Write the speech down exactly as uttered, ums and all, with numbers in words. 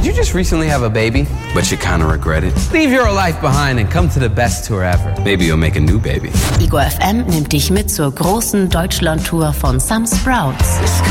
Did you just recently have a baby? But you kind of regret it? Leave your life behind and come to the best tour ever. Maybe you'll make a new baby. Igor F M nimmt dich mit zur großen Deutschland-Tour von Some Sprouts.